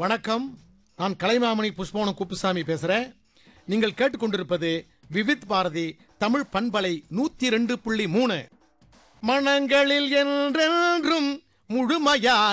வணக்கம், நான் கலைமாமணி புஷ்பவனம் குப்புசாமி பேசுறேன். நீங்கள் கேட்டுக்கொண்டிருப்பது விவித் பாரதி தமிழ் பண்பலை 102.3. மனங்களில் என்றென்றும் முழுமையான